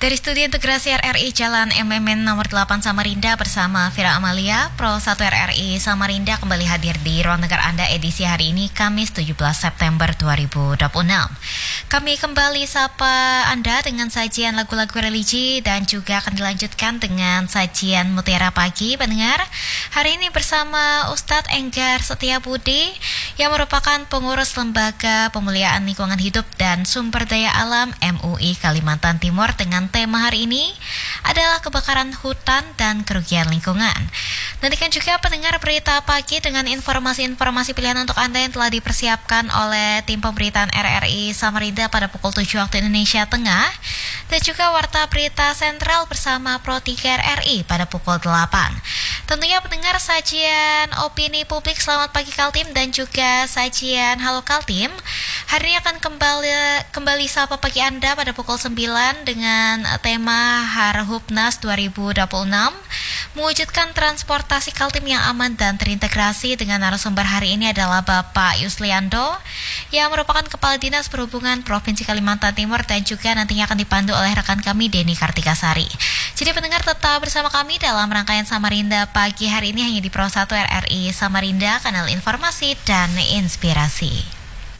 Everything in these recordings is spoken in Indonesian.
Dari Studio Integrasi RRI Jalan MMN nomor 8 Samarinda bersama Vira Amalia, Pro 1 RRI Samarinda kembali hadir di Ruang Dengar Anda edisi hari ini Kamis 17 September 2026. Kami kembali sapa Anda dengan sajian lagu-lagu religi dan juga akan dilanjutkan dengan sajian Mutiara Pagi pendengar. Hari ini bersama Ustadz Enggar Setiabudi yang merupakan pengurus Lembaga Pemuliaan Lingkungan Hidup dan Sumber Daya Alam MUI Kalimantan Timur dengan tema hari ini adalah kebakaran hutan dan kerugian lingkungan. Nantikan juga pendengar berita pagi dengan informasi-informasi pilihan untuk Anda yang telah dipersiapkan oleh tim pemberitaan RRI Samarinda pada pukul 7 waktu Indonesia Tengah dan juga warta berita sentral bersama Pro 3 RRI pada pukul 8. Tentunya pendengar sajian opini publik Selamat Pagi Kaltim dan juga sajian Halo Kaltim hari ini akan kembali sapa pagi Anda pada pukul 9 dengan tema Harhubnas 2026 mewujudkan transportasi Kaltim yang aman dan terintegrasi. Dengan narasumber hari ini adalah Bapak Yusliando yang merupakan Kepala Dinas Perhubungan Provinsi Kalimantan Timur dan juga nantinya akan dipandu oleh rekan kami Denny Kartikasari. Jadi pendengar tetap bersama kami dalam rangkaian Samarinda pagi hari ini hanya di Pro 1 RRI Samarinda, kanal informasi dan inspirasi.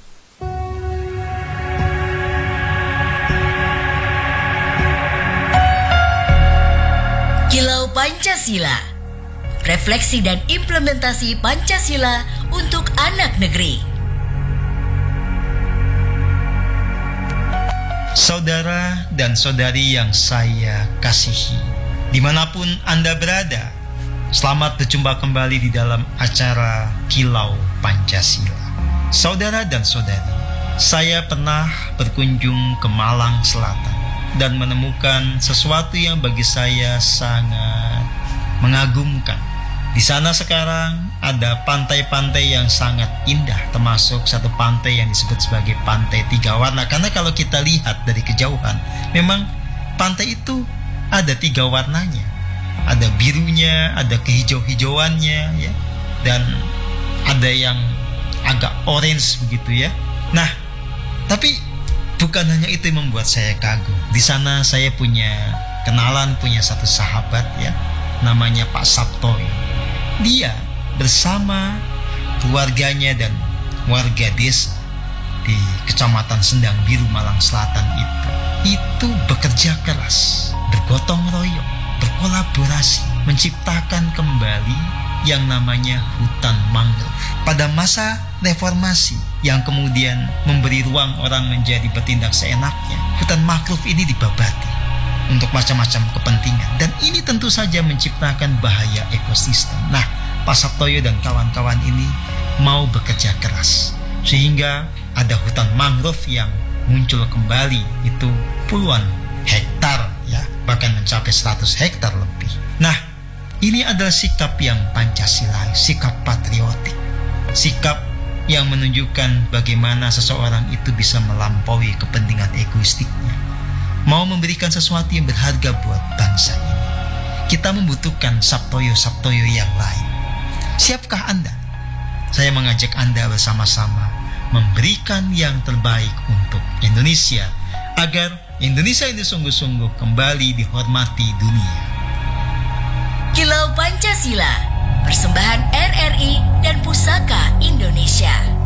Kilau Pancasila, refleksi dan implementasi Pancasila untuk anak negeri. Saudara dan saudari yang saya kasihi, dimanapun Anda berada, selamat berjumpa kembali di dalam acara Kilau Pancasila. Saudara dan saudari, saya pernah berkunjung ke Malang Selatan dan menemukan sesuatu yang bagi saya sangat mengagumkan. Di sana sekarang ada pantai-pantai yang sangat indah, termasuk satu pantai yang disebut sebagai Pantai Tiga Warna. Karena kalau kita lihat dari kejauhan, memang pantai itu ada 3 warnanya. Ada birunya, ada kehijau-hijauannya, ya, dan ada yang agak orange begitu ya. Nah, tapi bukan hanya itu yang membuat saya kagum. Di sana saya punya kenalan, punya satu sahabat ya, namanya Pak Sabtoyo. Dia bersama keluarganya dan warga desa di Kecamatan Sendang Biru, Malang Selatan itu bekerja keras, bergotong royong, berkolaborasi, menciptakan kembali yang namanya hutan mangrove. Pada masa reformasi yang kemudian memberi ruang orang menjadi bertindak seenaknya, hutan mangrove ini dibabati untuk macam-macam kepentingan, dan ini tentu saja menciptakan bahaya ekosistem. Nah, Pak Sabtoyo dan kawan-kawan ini mau bekerja keras sehingga ada hutan mangrove yang muncul kembali, itu puluhan hektar ya, bahkan mencapai 100 hektar lebih. Nah, ini adalah sikap yang Pancasila, sikap patriotik, sikap yang menunjukkan bagaimana seseorang itu bisa melampaui kepentingan egoistiknya, mau memberikan sesuatu yang berharga buat bangsa ini. Kita membutuhkan Sabtoyo-Sabtoyo yang lain. Siapkah Anda? Saya mengajak Anda bersama-sama memberikan yang terbaik untuk Indonesia, agar Indonesia ini sungguh-sungguh kembali dihormati dunia. Kilau Pancasila, persembahan RRI dan Pusaka Indonesia.